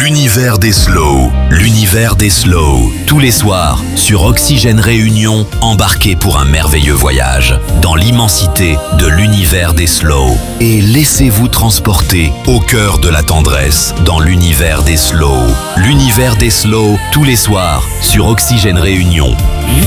L'univers des slow, l'univers des slow. Tous les soirs, sur Oxygène Réunion, embarquez pour un merveilleux voyage dans l'immensité de l'univers des slow. Et laissez-vous transporter au cœur de la tendresse dans l'univers des slow. L'univers des slow, tous les soirs, sur Oxygène Réunion.